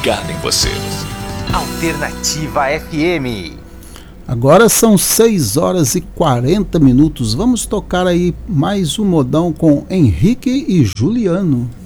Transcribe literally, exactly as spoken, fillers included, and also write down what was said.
ligada em você. Alternativa F M. Agora são seis horas e quarenta minutos. Vamos tocar aí mais um modão com Henrique e Juliano.